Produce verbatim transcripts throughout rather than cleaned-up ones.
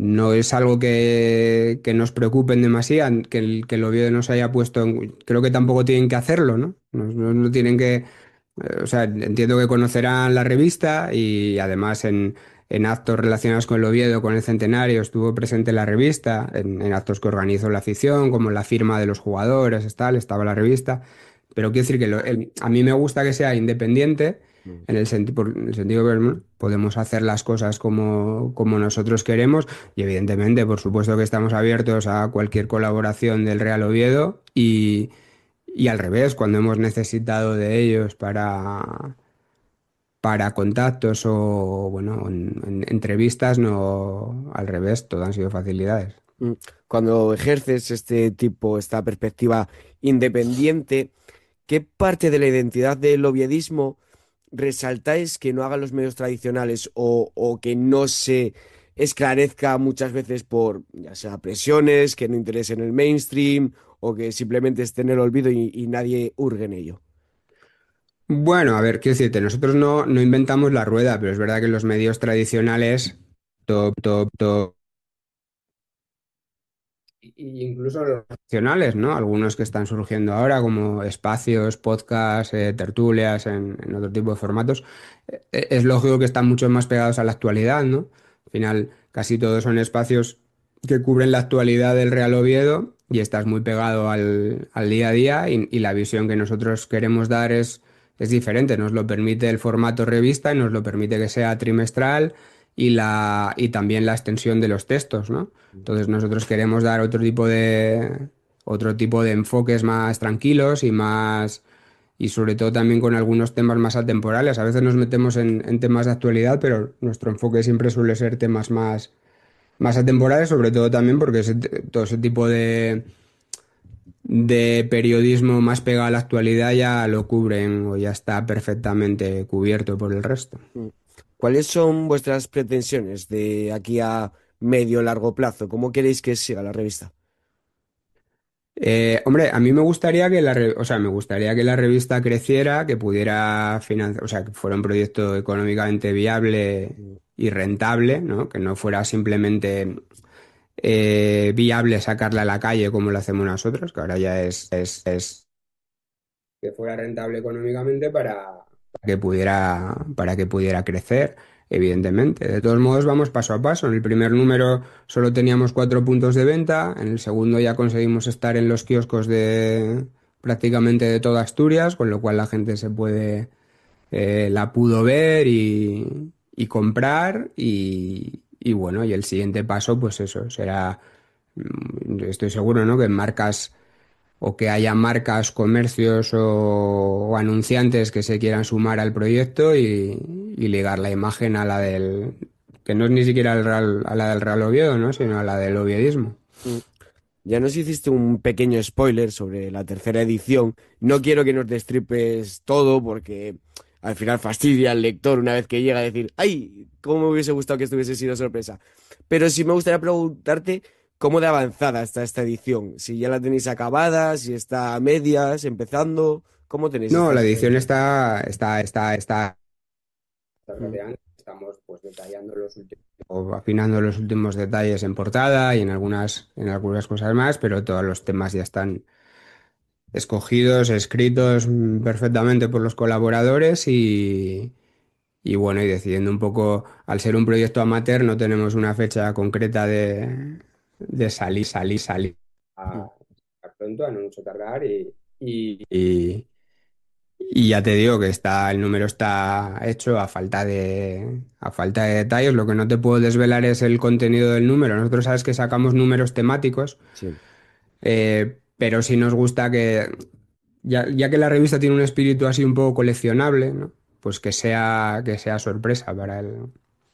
no es algo que, que nos preocupen demasiado, que el, que el Oviedo nos haya puesto en- creo que tampoco tienen que hacerlo, ¿no? No, no- no tienen que, eh, o sea, entiendo que conocerán la revista y además en, en actos relacionados con el Oviedo, con el centenario, estuvo presente la revista, en, en actos que organizó la afición, como la firma de los jugadores, tal, estaba la revista. Pero quiero decir que lo- el- a mí me gusta que sea independiente Mm. en el, senti- por- en el sentido que bueno, podemos hacer las cosas como, como nosotros queremos y evidentemente, por supuesto que estamos abiertos a cualquier colaboración del Real Oviedo y, y al revés, cuando hemos necesitado de ellos para, para contactos o bueno, en, en entrevistas, no al revés, todo han sido facilidades. Mm. Cuando ejerces este tipo, esta perspectiva independiente, ¿qué parte de la identidad del oviedismo resaltáis que no hagan los medios tradicionales o, o que no se esclarezca muchas veces por, ya sea presiones, que no interesen el mainstream o que simplemente esté en el olvido y, y nadie hurgue en ello? Bueno, a ver, quiero decirte, nosotros no, no inventamos la rueda, pero es verdad que los medios tradicionales, top, top, top, y incluso los nacionales, ¿no? Algunos que están surgiendo ahora, como espacios, podcasts, eh, tertulias, en, en otro tipo de formatos, eh, es lógico que están mucho más pegados a la actualidad, ¿no? Al final, casi todos son espacios que cubren la actualidad del Real Oviedo y estás muy pegado al, al día a día y, y la visión que nosotros queremos dar es, es diferente. Nos lo permite el formato revista y nos lo permite que sea trimestral y, la, y también la extensión de los textos, ¿no? Entonces nosotros queremos dar otro tipo de, otro tipo de enfoques más tranquilos y más, y sobre todo también con algunos temas más atemporales. A veces nos metemos en, en temas de actualidad, pero nuestro enfoque siempre suele ser temas más, más atemporales, sobre todo también porque ese- todo ese tipo de, de periodismo más pegado a la actualidad ya lo cubren o ya está perfectamente cubierto por el resto. Mm. ¿Cuáles son vuestras pretensiones de aquí a medio largo plazo? ¿Cómo queréis que siga la revista? Eh, hombre, a mí me gustaría que la, re- o sea, me gustaría que la revista creciera, que pudiera financiar, o sea, que fuera un proyecto económicamente viable Mm. y rentable, ¿no? Que no fuera simplemente eh, viable sacarla a la calle como lo hacemos nosotros, que ahora ya es, es, es que fuera rentable económicamente para, para que pudiera, para que pudiera crecer, evidentemente. De todos modos, vamos paso a paso. En el primer número solo teníamos cuatro puntos de venta, en el segundo ya conseguimos estar en los kioscos de prácticamente de toda Asturias, con lo cual la gente se puede, eh, la pudo ver y, y comprar y, y bueno, y el siguiente paso, pues eso, será, mm, estoy seguro, ¿no? Que en marcas o que haya marcas, comercios o, o anunciantes que se quieran sumar al proyecto y, y ligar la imagen a la del, que no es ni siquiera el Real- a la del Real Oviedo, ¿no? Sino a la del oviedismo. Mm. Ya nos hiciste un pequeño spoiler sobre la tercera edición. No quiero que nos destripes todo porque al final fastidia al lector una vez que llega a decir, ¡ay! ¿Cómo me hubiese gustado que estuviese sido sorpresa? Pero sí me gustaría preguntarte cómo de avanzada está esta edición. Si ya la tenéis acabada, si está a medias, empezando. ¿Cómo tenéis No, esta la tercera edición edición? está, está, está, está Mm. prácticamente, estamos pues detallando los últimos, o afinando los últimos detalles en portada y en algunas, en algunas cosas más, pero todos los temas ya están escogidos, escritos mm, perfectamente por los colaboradores y, y bueno, y decidiendo un poco, al ser un proyecto amateur, no tenemos una fecha concreta de, de salir, salir, salir Mm. a, a pronto, a no mucho tardar y, y, y- y ya te digo que está, el número está hecho a falta de, a falta de detalles. Lo que no te puedo desvelar es el contenido del número. Nosotros sabes que sacamos números temáticos, Sí. eh, pero sí nos gusta que, ya, ya que la revista tiene un espíritu así un poco coleccionable, ¿no? Pues que sea, que sea sorpresa para el,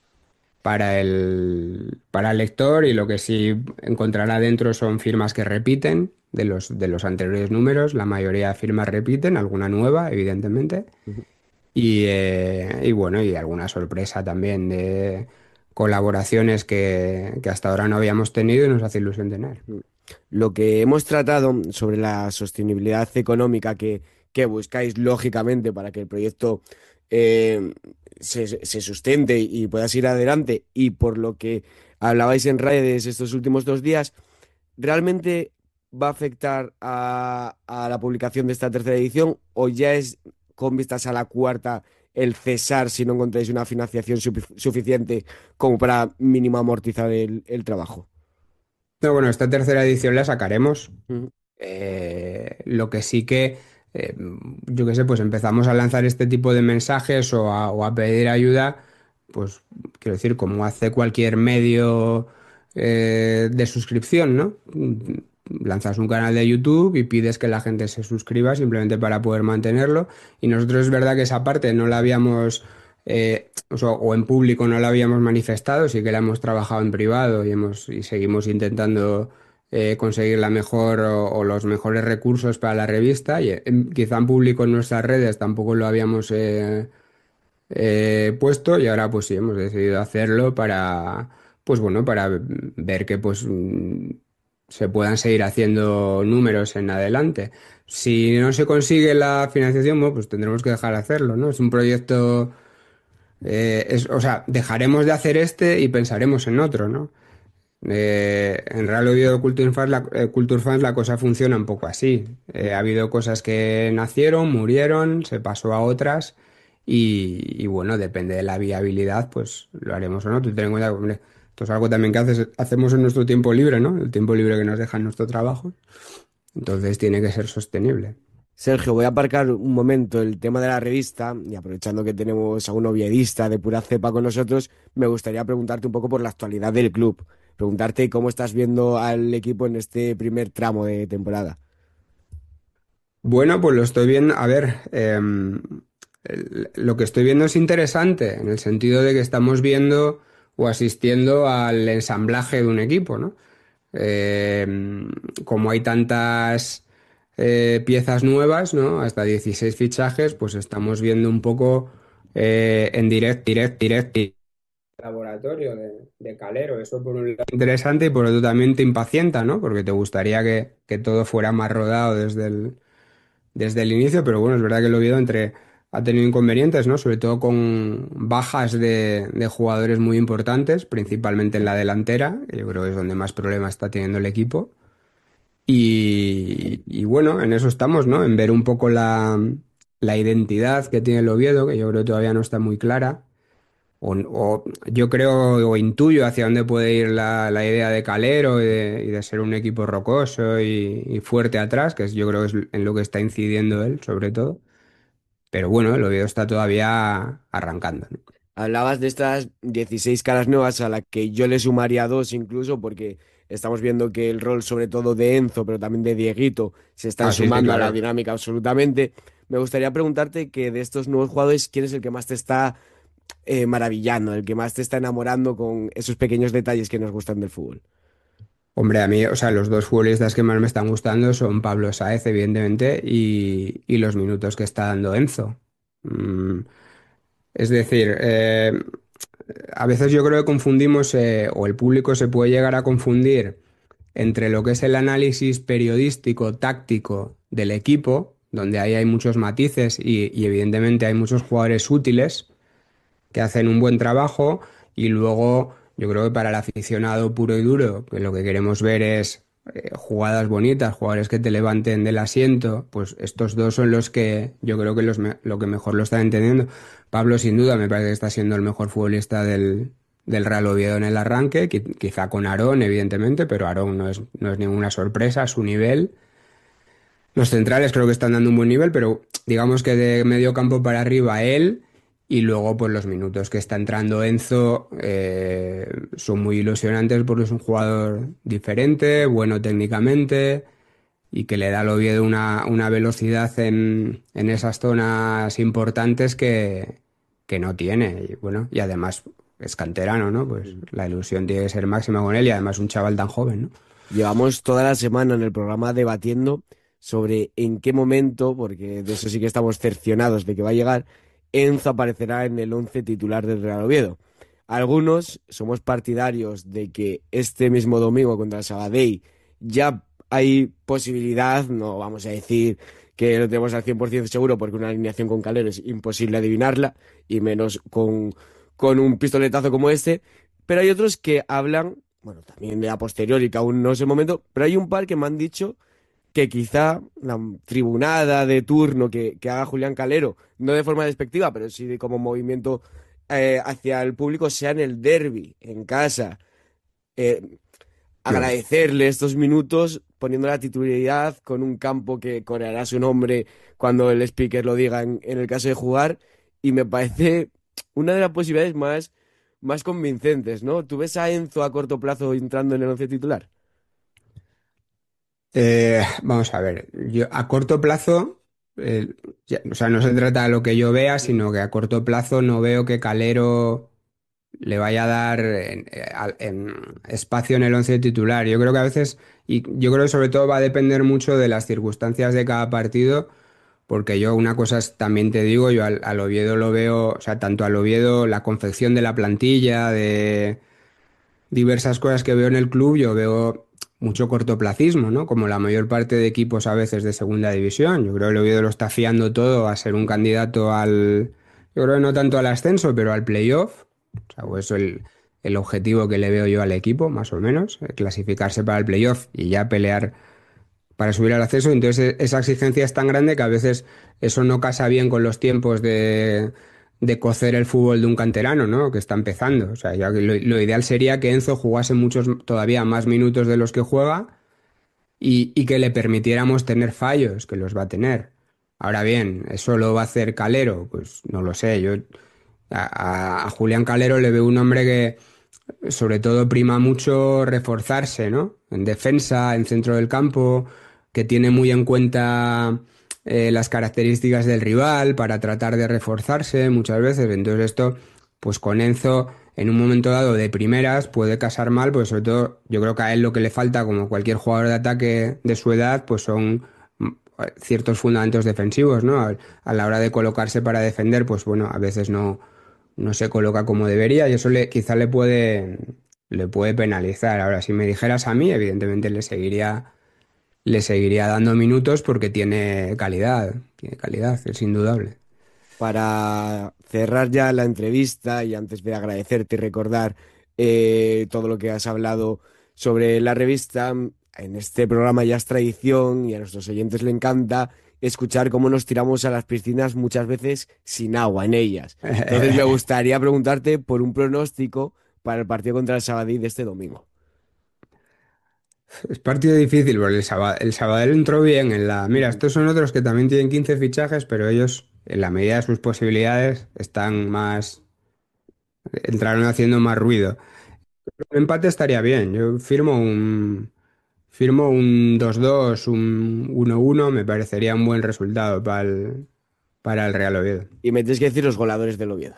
para el, para el lector y lo que sí encontrará dentro son firmas que repiten de los, de los anteriores números. La mayoría de firmas repiten, alguna nueva, evidentemente. Ujú. Y, eh, y bueno, y alguna sorpresa también de colaboraciones que, que hasta ahora no habíamos tenido y nos hace ilusión tener. Mm. Lo que hemos tratado sobre la sostenibilidad económica que, que buscáis, lógicamente, para que el proyecto eh, se, se sustente y pueda ir adelante, y por lo que hablabais en redes estos últimos dos días, ¿realmente va a afectar a, a la publicación de esta tercera edición o ya es con vistas a la cuarta el cesar si no encontráis una financiación sufi- suficiente como para mínimo amortizar el, el trabajo? No, bueno, esta tercera edición la sacaremos. Ujú. Eh, lo que sí que, eh, yo qué sé, pues empezamos a lanzar este tipo de mensajes o a, o a pedir ayuda, pues quiero decir, como hace cualquier medio eh, de suscripción, ¿no? Lanzas un canal de YouTube y pides que la gente se suscriba simplemente para poder mantenerlo. Y nosotros es verdad que esa parte no la habíamos, eh, o sea, o en público no la habíamos manifestado, sí que la hemos trabajado en privado y hemos y seguimos intentando eh, conseguir la mejor o, o los mejores recursos para la revista. Y eh, quizá en público en nuestras redes tampoco lo habíamos eh, eh, puesto y ahora pues sí hemos decidido hacerlo para, pues bueno, para ver que pues mm, se puedan seguir haciendo números en adelante. Si no se consigue la financiación, bueno, pues tendremos que dejar de hacerlo, ¿no? Es un proyecto, eh, es, o sea, dejaremos de hacer este y pensaremos en otro, ¿no? Eh, en Real Oviedo Culture Fans la, eh, Culture Fans la cosa funciona un poco así. Eh, ha habido cosas que nacieron, murieron, se pasó a otras y, y bueno, depende de la viabilidad, pues lo haremos o no. Tú ten en cuenta que, hombre, esto es algo también que haces- hacemos en nuestro tiempo libre, ¿no? El tiempo libre que nos deja en nuestro trabajo. Entonces tiene que ser sostenible. Sergio, voy a aparcar un momento el tema de la revista y aprovechando que tenemos a un oviedista de pura cepa con nosotros, me gustaría preguntarte un poco por la actualidad del club. Preguntarte cómo estás viendo al equipo en este primer tramo de temporada. Bueno, pues lo estoy viendo. A ver, em, el- lo que estoy viendo es interesante en el sentido de que estamos viendo o asistiendo al ensamblaje de un equipo, ¿no? Em, como hay tantas eh, piezas nuevas, ¿no? Hasta dieciséis fichajes, pues estamos viendo un poco eh, en direct, direct, direct, laboratorio de, de Calero. Eso por un lado es interesante y por otro también te impacienta, ¿no? Porque te gustaría que, que todo fuera más rodado desde el desde el inicio, pero bueno, es verdad que el Oviedo entre, ha tenido inconvenientes, ¿no? Sobre todo con bajas de, de jugadores muy importantes, principalmente en la delantera, que yo creo que es donde más problemas está teniendo el equipo. Y, y bueno, en eso estamos, ¿no? En ver un poco la, la identidad que tiene el Oviedo, que yo creo que todavía no está muy clara. O, o yo creo o intuyo hacia dónde puede ir la, la idea de Calero y de, y de ser un equipo rocoso y, y fuerte atrás, que es, yo creo que es en lo que está incidiendo él, sobre todo. Pero bueno, el Oviedo está todavía arrancando, ¿no? Hablabas de estas dieciséis caras nuevas a las que yo le sumaría dos incluso porque estamos viendo que el rol sobre todo de Enzo, pero también de Dieguito, se están Ah, sí, sí, sumando a la claro. dinámica absolutamente. Me gustaría preguntarte que de estos nuevos jugadores, ¿quién es el que más te está eh, maravillando, el que más te está enamorando con esos pequeños detalles que nos gustan del fútbol? Hombre, a mí, o sea, los dos futbolistas que más me están gustando son Pablo Sáez, evidentemente, y, y los minutos que está dando Enzo. Mm, es decir, eh, a veces yo creo que confundimos, eh, o el público se puede llegar a confundir entre lo que es el análisis periodístico, táctico del equipo, donde ahí hay muchos matices y, y evidentemente hay muchos jugadores útiles que hacen un buen trabajo, y luego yo creo que para el aficionado puro y duro, que lo que queremos ver es eh, jugadas bonitas, jugadores que te levanten del asiento, pues estos dos son los que yo creo que los me- lo que mejor lo están entendiendo. Pablo sin duda me parece que está siendo el mejor futbolista del, del Real Oviedo en el arranque, qui- quizá con Aarón, evidentemente, pero Aarón no es, no es ninguna sorpresa a su nivel. Los centrales creo que están dando un buen nivel, pero digamos que de medio campo para arriba él, y luego pues los minutos que está entrando Enzo eh, son muy ilusionantes porque es un jugador diferente, bueno técnicamente y que le da al Oviedo una, una velocidad en, en esas zonas importantes que, que no tiene. Y bueno, y además es canterano, ¿no? Pues la ilusión tiene que ser máxima con él y además un chaval tan joven, ¿no? Llevamos toda la semana en el programa debatiendo sobre en qué momento, porque de eso sí que estamos cercionados de que va a llegar, Enzo aparecerá en el once titular del Real Oviedo. Algunos somos partidarios de que este mismo domingo contra el Sabadell ya hay posibilidad, no vamos a decir que lo tenemos al cien por ciento seguro porque una alineación con Calero es imposible adivinarla y menos con, con un pistoletazo como este, pero hay otros que hablan, bueno, también de a posteriori, que aún no es el momento, pero hay un par que me han dicho que quizá la tribunada de turno que, que haga Julián Calero, no de forma despectiva, pero sí de como movimiento eh, hacia el público, sea en el derbi, en casa. Eh, Claro. agradecerle estos minutos poniendo la titularidad con un campo que coreará su nombre cuando el speaker lo diga en, en el caso de jugar, y me parece una de las posibilidades más, más convincentes, ¿no? ¿Tú ves a Enzo a corto plazo entrando en el once titular? Eh, vamos a ver, yo a corto plazo, eh, ya- o sea, no se trata de lo que yo vea, sino que a corto plazo no veo que Calero le vaya a dar en- eh, al- en espacio en el once titular. Yo creo que a veces, y yo creo que sobre todo va a depender mucho de las circunstancias de cada partido, porque yo una cosa es- también te digo, yo al, al Oviedo lo veo, o sea, tanto al Oviedo, la confección de la plantilla, de diversas cosas que veo en el club, yo veo mucho cortoplacismo, ¿no? Como la mayor parte de equipos a veces de segunda división. Yo creo que el Oviedo lo está fiando todo a ser un candidato al, yo creo que no tanto al ascenso, pero al playoff. O sea, pues eso el, el objetivo que le veo yo al equipo, más o menos, eh, clasificarse para el playoff y ya pelear para subir al acceso. Entonces, e- esa exigencia es tan grande que a veces eso no casa bien con los tiempos de, de cocer el fútbol de un canterano, ¿no? Que está empezando. O sea, ya que lo, lo ideal sería que Enzo jugase muchos todavía más minutos de los que juega y, y que le permitiéramos tener fallos, que los va a tener. Ahora bien, ¿eso lo va a hacer Calero? Pues no lo sé. Yo a, a- a Julián Calero le veo un hombre que sobre todo prima mucho reforzarse, ¿no? En defensa, en centro del campo, que tiene muy en cuenta eh, las características del rival para tratar de reforzarse muchas veces. Entonces esto, pues con Enzo, en un momento dado de primeras, puede casar mal, pues sobre todo yo creo que a él lo que le falta, como cualquier jugador de ataque de su edad, pues son mm, ciertos fundamentos defensivos, ¿no? A, a la hora de colocarse para defender, pues bueno, a veces no no se coloca como debería y eso le, quizá le puede, le puede penalizar. Ahora, si me dijeras a mí, evidentemente le seguiría, le seguiría dando minutos porque tiene calidad, tiene calidad, es indudable. Para cerrar ya la entrevista y antes de agradecerte y recordar eh, todo lo que has hablado sobre la revista, en este programa ya es tradición y a nuestros oyentes le encanta escuchar cómo nos tiramos a las piscinas muchas veces sin agua en ellas. Entonces me gustaría preguntarte por un pronóstico para el partido contra el Sabadell de este domingo. Es partido difícil porque el Saba- el Sabadell entró bien en la... Mira, Ujú. estos son otros que también tienen quince fichajes, pero ellos, en la medida de sus posibilidades, están más... entraron haciendo más ruido. Un empate estaría bien. Yo firmo un... Firmo un dos dos, un uno uno, me parecería un buen resultado para el, para el Real Oviedo. Y me tienes que decir los goleadores del Oviedo.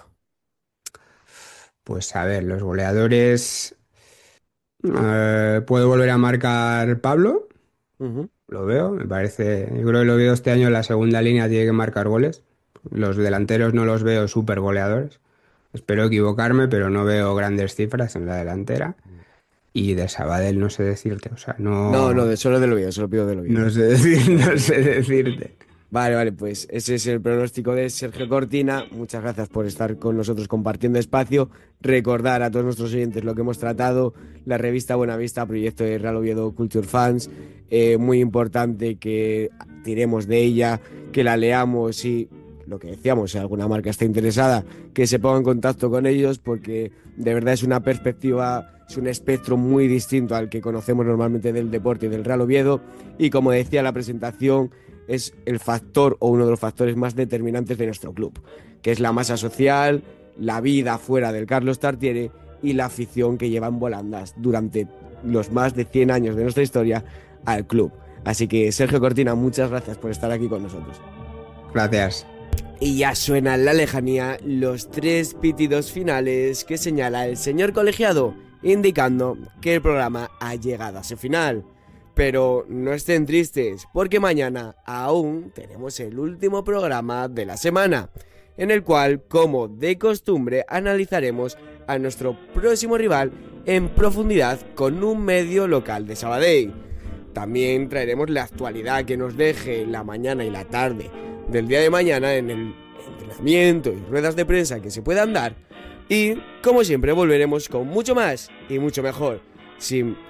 Pues a ver, los goleadores. Eh, puede volver a marcar Pablo, Ujú. lo veo, me parece. Yo creo que el Oviedo este año en la segunda línea tiene que marcar goles. Los delanteros no los veo súper goleadores. Espero equivocarme, pero no veo grandes cifras en la delantera. Y de Sabadell no sé decirte, o sea, No, no, no, de solo del Oviedo, solo pido del Oviedo. no sé decir, no sé decirte. Vale, vale, pues ese es el pronóstico de Sergio Cortina. Muchas gracias por estar con nosotros compartiendo espacio. Recordar a todos nuestros oyentes lo que hemos tratado, la revista Buenavista, proyecto de Real Oviedo Culture Fans. Eh, muy importante que tiremos de ella, que la leamos y lo que decíamos, si alguna marca está interesada, que se ponga en contacto con ellos porque de verdad es una perspectiva, es un espectro muy distinto al que conocemos normalmente del deporte y del Real Oviedo. Y como decía en la presentación, es el factor o uno de los factores más determinantes de nuestro club, que es la masa social, la vida fuera del Carlos Tartiere y la afición que lleva en volandas durante los más de cien años de nuestra historia al club. Así que Sergio Cortina, muchas gracias por estar aquí con nosotros. Gracias. Y ya suenan en la lejanía los tres pitidos finales que señala el señor colegiado, indicando que el programa ha llegado a su final. Pero no estén tristes, porque mañana aún tenemos el último programa de la semana, en el cual, como de costumbre, analizaremos a nuestro próximo rival en profundidad con un medio local de Sabadell. También traeremos la actualidad que nos deje la mañana y la tarde del día de mañana en el entrenamiento y ruedas de prensa que se puedan dar, Y, como siempre, volveremos con mucho más y mucho mejor. Sin